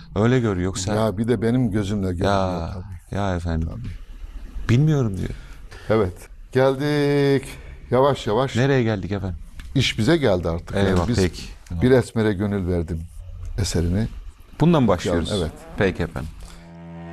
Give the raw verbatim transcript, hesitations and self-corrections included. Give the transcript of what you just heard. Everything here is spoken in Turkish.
Öyle görüyor yoksa Ya bir de benim gözümle görünüyor ya tabii. ya efendim. Tabii. Bilmiyorum diyor. Evet. Geldik. Yavaş yavaş. Nereye geldik efendim? İş bize geldi artık. Yani Eyvah biz peki. Bir Esmer'e gönül verdim eserini. Bundan Okuyalım, başlıyoruz. evet. Peki efendim.